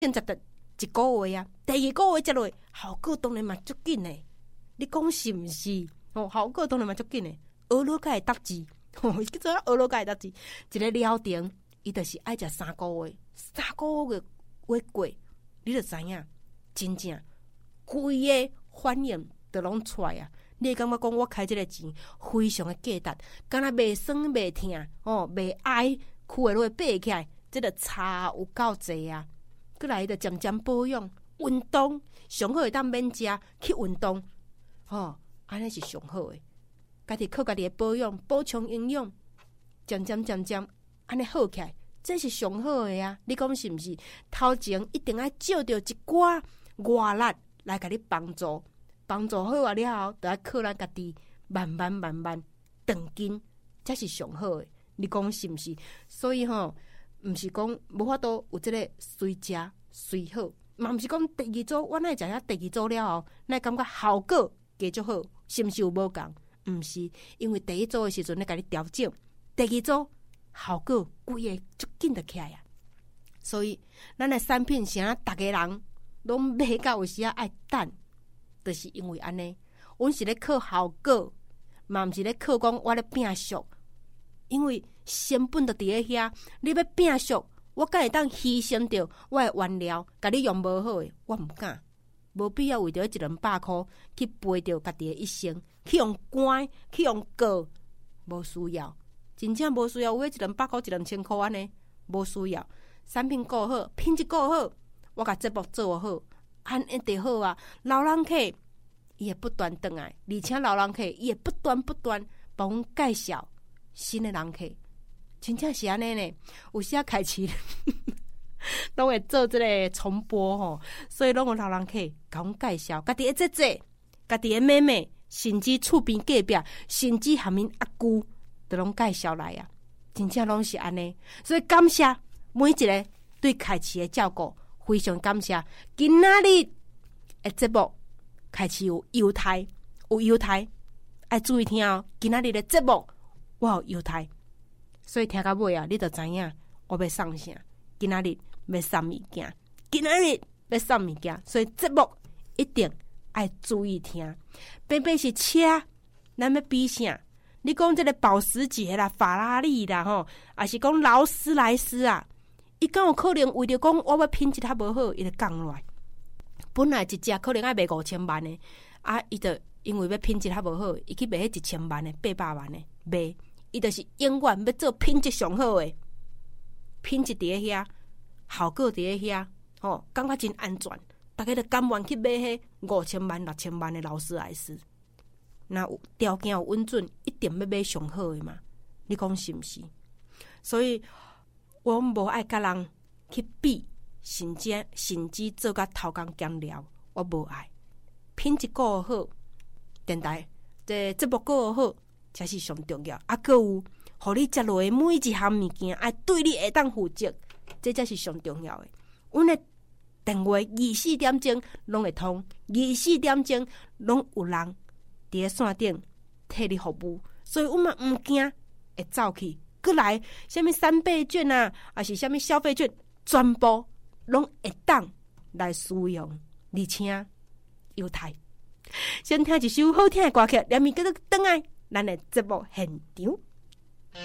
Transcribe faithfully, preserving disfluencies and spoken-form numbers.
现在的一个月啊，第二个月接落效果当然嘛足紧的。你讲是毋是？哦，效果当然嘛足紧的。学了该会答字，哦，叫做学了该会答字。一个疗程，伊就是爱食三个月，三个月月过，你就知影，真正规个反应都拢出来啊！你会感觉讲我开这个钱非常的价值，敢若袂酸袂痛哦，袂哀，哭会落爬起来，这个差有够济啊！过来就渐渐保养，运动上好会当免食去运动，哦，安尼是上好的。家己靠家己的保养，补充营养，渐渐渐渐安尼好起来，这是上好的啊！你讲是毋是？头前一定要借着一寡外力来甲你帮助，帮助好啊了后，就要靠咱家己慢慢慢慢长进，这是上好的。你讲是毋是？所以吼，毋是讲无法度有这个随食随好，嘛毋是讲第二组我哪会食遐第二组了后，哪感觉效果加足好，是毋是有无共？毋是，因为第一组的时阵咧，甲你调整，第二组效果规个足紧就起来啊。所以，咱的产品是啊，逐个人拢买到有时啊爱等，就是因为安尼，阮是咧靠效果，嘛毋是咧靠讲我咧拼俗，因为成本就伫咧遐，你要拼俗，我敢会当牺牲掉我的原料，甲你用无好的，我毋敢。无必要为着一两百箍去赔掉家己的一生，去用关，去用告，无需要，真正无需要。有一两百箍、一两千箍安尼，无需要。产品够好，品质够好，我甲节目做好，安尼就好啊。老人客伊会不断转来，而且老人客伊会不断不断帮阮介绍新的人客，真正是安尼呢。有时啊开市。拢会做这个重播吼，所以拢有老人客甲阮介绍，家己的姐姐、家己的妹妹，甚至厝边隔壁，甚至下面阿姑，都拢介绍来啊，真正拢是安尼。所以感谢每一个对开市的照顾，非常感谢。今仔日的节目开始有优待，有优待，爱注意听哦。今仔日的节目我有优待，所以听到尾啊，你就知影我要送啥。今仔日要送物件，今仔日要送物件，所以节目一定爱注意听。偏偏是车，咱要比啥？你讲这个保时捷啦、法拉利啦，吼，还是讲劳斯莱斯啊？伊敢有可能为着讲我要品质较无好，伊就降落来。本来一只可能爱卖五千万的，啊，伊就因为要品质较无好，伊去卖迄一千万的、八百万的卖，伊就是永远要做品质上好的。品质伫咧遐，效果伫咧遐，吼，感觉真安全，大家就甘愿去买迄五千万、六千万的劳斯莱斯。那有条件有稳准，一定要买上好的嘛？你讲是毋是？所以我无爱甲人去比，甚至甚至做甲头工减料，我无爱。品质够好，电台这节目够好，才是上重要。啊，搁有。互你食落的每一项物件，爱对你下当负责，这才是上重要的。阮的电话二十四点钟拢会通，二十四点钟拢有人伫咧线顶替你服务，所以阮嘛毋惊会走去。过来，什么三倍券啊，还是什么消费券，全部拢会当来使用，而且优待。先听一首好听的歌曲，连面继续转来咱的节目现场。